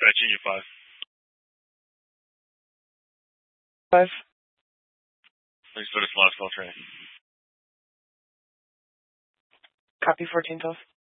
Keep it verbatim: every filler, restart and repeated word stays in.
Right, change it five. Five. Thanks for the small call train. Copy fourteen twelve.